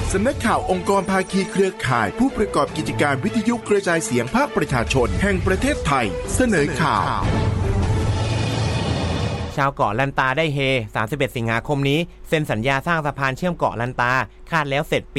สำนักข่าวองค์กรภาคีเครือข่ายผู้ประกอบกิจการวิทยุกระจายเสียงภาคประชาชนแห่งประเทศไทยเสนอข่าวชาวเกาะลันตาได้เฮ31สิงหาคมนี้เซ็นสัญญาสร้างสะพานเชื่อมเกาะลันตาคาดแล้วเสร็จปี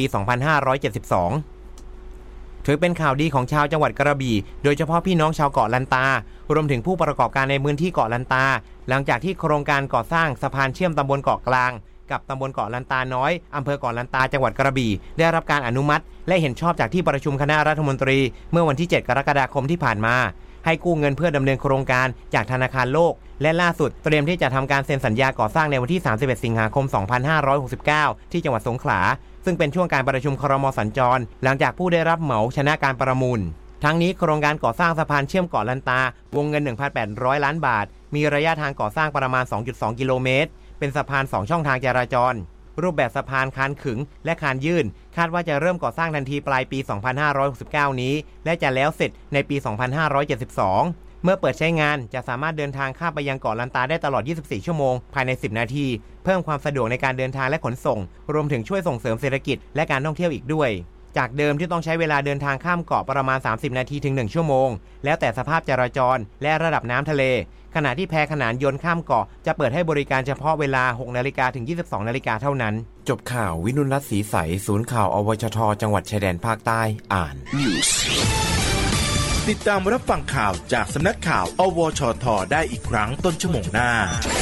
2572ถือเป็นข่าวดีของชาวจังหวัดกระบี่โดยเฉพาะพี่น้องชาวเกาะลันตารวมถึงผู้ประกอบการในพื้นที่เกาะลันตาหลังจากที่โครงการก่อสร้างสะพานเชื่อมตำบลเกาะกลางกับตำบลเกาะลันตาน้อยอำเภอเกาะลันตาจังหวัดกระบี่ได้รับการอนุมัติและเห็นชอบจากที่ประชุมคณะรัฐมนตรีเมื่อวันที่7กรกฎาคมที่ผ่านมาให้กู้เงินเพื่อดำเนินโครงการจากธนาคารโลกและล่าสุดเตรียมที่จะทำการเซ็นสัญญาก่อสร้างในวันที่31สิงหาคม2569ที่จังหวัดสงขลาซึ่งเป็นช่วงการประชุมครม.สัญจรหลังจากผู้ได้รับเหมาชนะการประมูลทั้งนี้โครงการก่อสร้างสะพานเชื่อมเกาะลันตาวงเงิน 1,800 ล้านบาทมีระยะทางก่อสร้างประมาณ 2.2 กิโลเมตรเป็นสะพาน2ช่องทางจราจรรูปแบบสะพานคานขึงและคานยื่นคาดว่าจะเริ่มก่อสร้างทันทีปลายปี 2569 นี้และจะแล้วเสร็จในปี 2572 เมื่อเปิดใช้งานจะสามารถเดินทางข้ามไปยังเกาะลันตาได้ตลอด 24 ชั่วโมงภายใน 10 นาทีเพิ่มความสะดวกในการเดินทางและขนส่งรวมถึงช่วยส่งเสริมเศรษฐกิจและการท่องเที่ยวอีกด้วยจากเดิมที่ต้องใช้เวลาเดินทางข้ามเกาะประมาณ 30 นาทีถึง 1 ชั่วโมงแล้วแต่สภาพจราจรและระดับน้ำทะเลขณะที่แพขนานยนต์ข้ามเกาะจะเปิดให้บริการเฉพาะเวลา 6 นาฬิกาถึง 22 นาฬิกาเท่านั้นจบข่าววินุรัตน์ศรีใสศูนย์ข่าวอวชทจังหวัดชายแดนภาคใต้อ่านติดตามรับฟังข่าวจากสำนักข่าวอวชทได้อีกครั้งต้นชั่วโมงหน้า